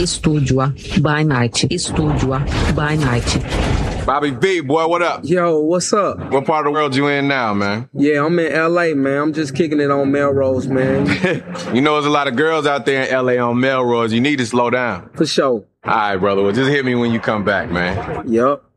Estúdio by Night. Estúdio by Night. Bobby V, boy, what up? Yo, what's up? What part of the world you in now, man? Yeah, I'm in LA, man. I'm just kicking it on Melrose, man. You know there's a lot of girls out there in LA on Melrose. You need to slow down. For sure. All right, brother. Well, just hit me when you come back, man. Yup.